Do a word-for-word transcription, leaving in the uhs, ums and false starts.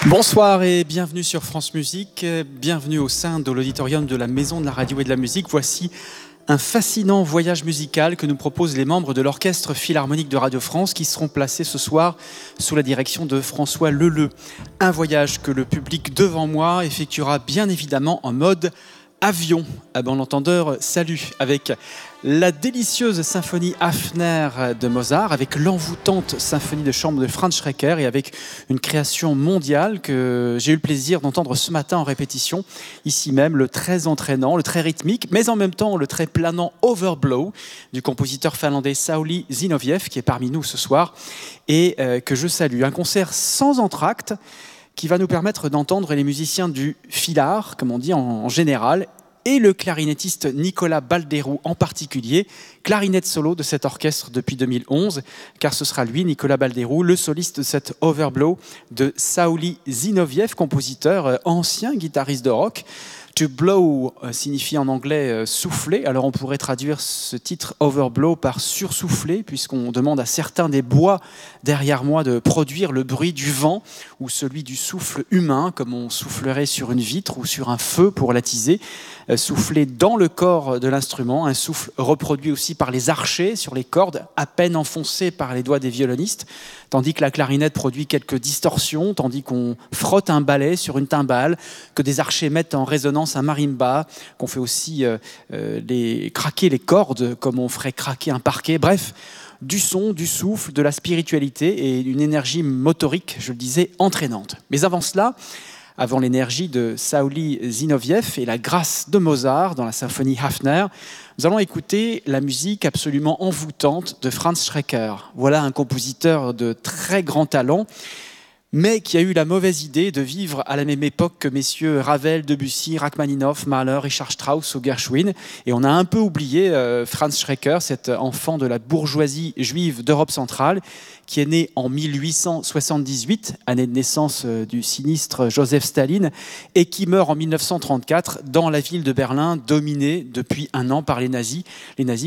Bonsoir et bienvenue sur France Musique, bienvenue au sein de l'auditorium de la Maison de la Radio et de la Musique. Voici un fascinant voyage musical que nous proposent les membres de l'Orchestre Philharmonique de Radio France qui seront placés ce soir sous la direction de François Leleux. Un voyage que le public devant moi effectuera bien évidemment en mode avion. À bon entendeur, salut, avec la délicieuse symphonie Hafner de Mozart, avec l'envoûtante symphonie de chambre de Franz Schreker et avec une création mondiale que j'ai eu le plaisir d'entendre ce matin en répétition, ici même, le très entraînant, le très rythmique, mais en même temps le très planant Overblow du compositeur finlandais Sauli Zinoviev qui est parmi nous ce soir et euh, que je salue. Un concert sans entracte qui va nous permettre d'entendre les musiciens du Philhar, comme on dit en, en général, et le clarinettiste Nicolas Balderou en particulier, clarinette solo de cet orchestre depuis deux mille onze, car ce sera lui, Nicolas Balderou, le soliste de cette Overblow de Sauli Zinoviev, compositeur ancien, guitariste de rock. To blow signifie en anglais euh, souffler, alors on pourrait traduire ce titre Overblow par sursouffler, puisqu'on demande à certains des bois derrière moi de produire le bruit du vent ou celui du souffle humain, comme on soufflerait sur une vitre ou sur un feu pour l'attiser, euh, souffler dans le corps de l'instrument, un souffle reproduit aussi par les archets sur les cordes, à peine enfoncées par les doigts des violonistes, tandis que la clarinette produit quelques distorsions, tandis qu'on frotte un balai sur une timbale, que des archers mettent en résonance un marimba, qu'on fait aussi euh, euh, les, craquer les cordes comme on ferait craquer un parquet. Bref, du son, du souffle, de la spiritualité et une énergie motorique, je le disais, entraînante. Mais avant cela, avant l'énergie de Sauli Zinoviev et la grâce de Mozart dans la symphonie Hafner, nous allons écouter la musique absolument envoûtante de Franz Schreker. Voilà un compositeur de très grand talent, mais qui a eu la mauvaise idée de vivre à la même époque que messieurs Ravel, Debussy, Rachmaninoff, Mahler, Richard Strauss ou Gershwin. Et on a un peu oublié euh, Franz Schreker, cet enfant de la bourgeoisie juive d'Europe centrale, qui est né en mille huit cent soixante-dix-huit, année de naissance euh, du sinistre Joseph Staline, et qui meurt en mille neuf cent trente-quatre dans la ville de Berlin, dominée depuis un an par les nazis. Les nazis